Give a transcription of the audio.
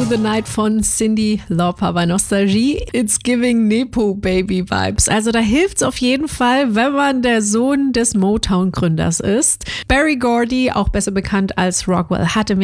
the Night von Cyndi Lauper bei Nostalgie. It's giving Nepo Baby Vibes. Also da hilft's auf jeden Fall, wenn man der Sohn des Motown-Gründers ist. Berry Gordy, auch besser bekannt als Rockwell, hatte mir